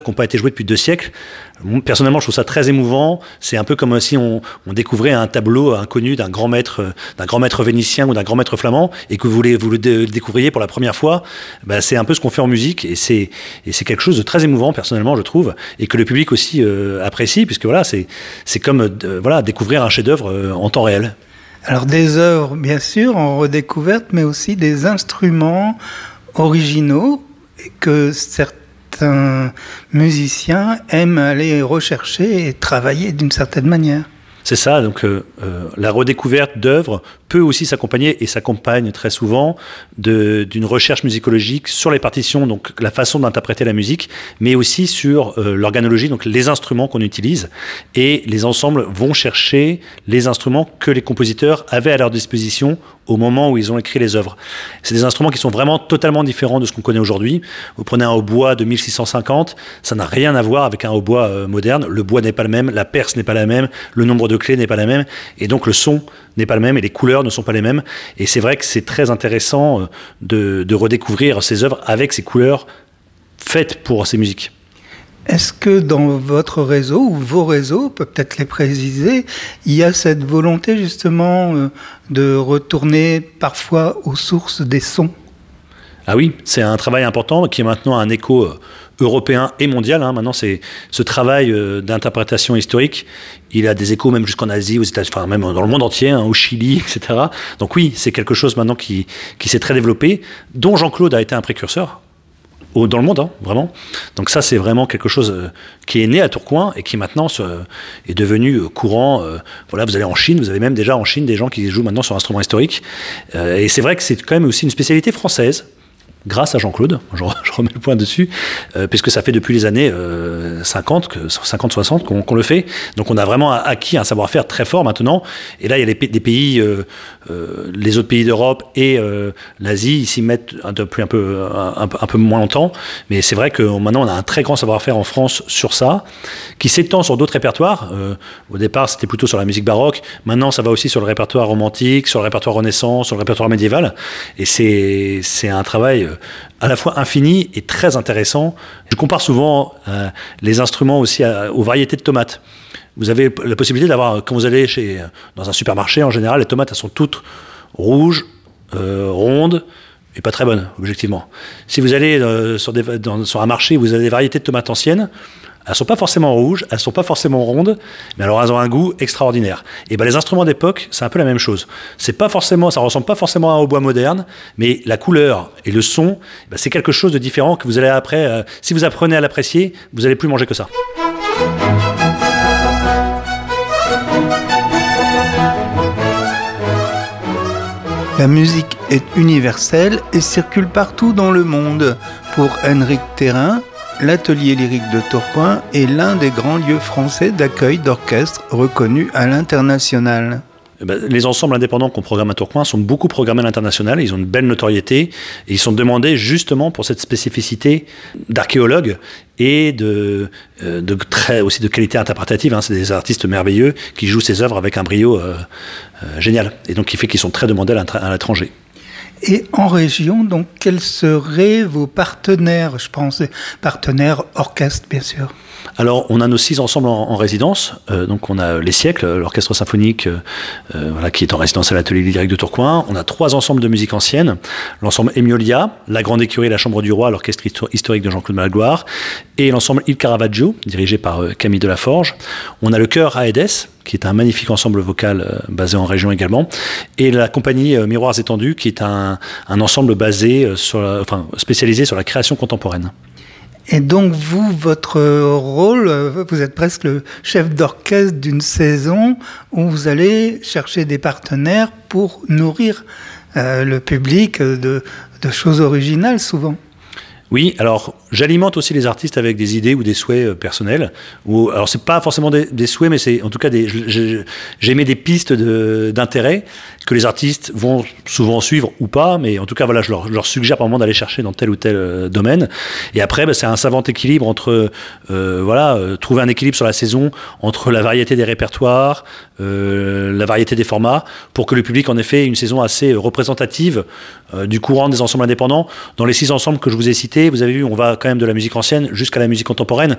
qui n'ont pas été joués depuis 2 siècles. Moi, personnellement, je trouve ça très émouvant. C'est un peu comme si on découvrait un tableau inconnu d'un grand maître vénitien ou d'un grand maître flamand, et que vous le découvriez pour la première fois. C'est un peu ce qu'on fait en musique, et c'est quelque chose de très émouvant, personnellement, je trouve, et que le public aussi apprécie, puisque voilà, c'est comme découvrir un chef-d'œuvre en temps réel. Alors des œuvres, bien sûr, en redécouverte, mais aussi des instruments originaux que certains musiciens aiment aller rechercher et travailler d'une certaine manière. C'est ça, donc la redécouverte d'œuvres peut aussi s'accompagner, et s'accompagne très souvent, d'une recherche musicologique sur les partitions, donc la façon d'interpréter la musique, mais aussi sur l'organologie, donc les instruments qu'on utilise. Et les ensembles vont chercher les instruments que les compositeurs avaient à leur disposition au moment où ils ont écrit les œuvres. C'est des instruments qui sont vraiment totalement différents de ce qu'on connaît aujourd'hui. Vous prenez un hautbois de 1650, ça n'a rien à voir avec un hautbois moderne. Le bois n'est pas le même, la perce n'est pas la même, le nombre de clés n'est pas la même, et donc le son n'est pas le même, et les couleurs ne sont pas les mêmes. Et c'est vrai que c'est très intéressant de redécouvrir ces œuvres avec ces couleurs faites pour ces musiques. Est-ce que dans votre réseau, ou vos réseaux, peut-être les préciser, il y a cette volonté justement de retourner parfois aux sources des sons ? Ah oui, c'est un travail important qui est maintenant un écho européen et mondial. Maintenant, c'est ce travail d'interprétation historique. Il a des échos même jusqu'en Asie, aux États-Unis, enfin même dans le monde entier, au Chili, etc. Donc oui, c'est quelque chose maintenant qui s'est très développé, dont Jean-Claude a été un précurseur dans le monde, vraiment. Donc ça, c'est vraiment quelque chose qui est né à Tourcoing et qui maintenant est devenu courant. Voilà, vous allez en Chine, vous avez même déjà en Chine des gens qui jouent maintenant sur instruments historiques. Et c'est vrai que c'est quand même aussi une spécialité française, grâce à Jean-Claude, je remets le point dessus, puisque ça fait depuis les années 50-60 qu'on le fait. Donc on a vraiment acquis un savoir-faire très fort maintenant. Et là, il y a des pays, les autres pays d'Europe et l'Asie, ils s'y mettent depuis un peu moins longtemps. Mais c'est vrai que maintenant, on a un très grand savoir-faire en France sur ça, qui s'étend sur d'autres répertoires. Au départ, c'était plutôt sur la musique baroque. Maintenant, ça va aussi sur le répertoire romantique, sur le répertoire renaissance, sur le répertoire médiéval. Et c'est un travail à la fois infini et très intéressant. Je compare souvent les instruments aussi aux variétés de tomates. Vous avez la possibilité d'avoir, quand vous allez dans un supermarché, en général, les tomates, elles sont toutes rouges, rondes, et pas très bonnes, objectivement. Si vous allez sur un marché où vous avez des variétés de tomates anciennes, elles ne sont pas forcément rouges, elles ne sont pas forcément rondes, mais alors elles ont un goût extraordinaire. Et les instruments d'époque, c'est un peu la même chose. Ça ressemble pas forcément à un hautbois moderne, mais la couleur et le son, c'est quelque chose de différent que vous allez après, si vous apprenez à l'apprécier, vous n'allez plus manger que ça. La musique est universelle et circule partout dans le monde. Pour Henrik Thérin, l'Atelier lyrique de Tourcoing est l'un des grands lieux français d'accueil d'orchestres reconnus à l'international. Les ensembles indépendants qu'on programme à Tourcoing sont beaucoup programmés à l'international, ils ont une belle notoriété et ils sont demandés justement pour cette spécificité d'archéologues et aussi de qualité interprétative. C'est des artistes merveilleux qui jouent ces œuvres avec un brio génial, et donc qui fait qu'ils sont très demandés à l'étranger. Et en région, donc, quels seraient vos partenaires, je pense, partenaires orchestres, bien sûr? Alors, on a nos 6 ensembles en résidence. Donc, on a Les Siècles, l'orchestre symphonique, qui est en résidence à l'Atelier lyrique de Tourcoing. On a 3 ensembles de musique ancienne. L'ensemble Emiolia, la Grande Écurie et la Chambre du Roi, l'orchestre historique de Jean-Claude Malgloire. Et l'ensemble Il Caravaggio, dirigé par Camille Delaforge. On a le chœur Aedes, qui est un magnifique ensemble vocal basé en région également. Et la compagnie Miroirs étendus, qui est un ensemble spécialisé sur la création contemporaine. Et donc vous, votre rôle, vous êtes presque le chef d'orchestre d'une saison où vous allez chercher des partenaires pour nourrir le public de choses originales souvent. Oui, alors j'alimente aussi les artistes avec des idées ou des souhaits personnels. Alors c'est pas forcément des souhaits, mais c'est en tout cas j'émets des pistes d'intérêt que les artistes vont souvent suivre ou pas, mais en tout cas voilà, je leur suggère par moment d'aller chercher dans tel ou tel domaine. Et après, c'est un savant équilibre entre trouver un équilibre sur la saison entre la variété des répertoires, la variété des formats, pour que le public en effet ait une saison assez représentative du courant des ensembles indépendants. Dans les 6 ensembles que je vous ai cités, vous avez vu, on va quand même de la musique ancienne jusqu'à la musique contemporaine.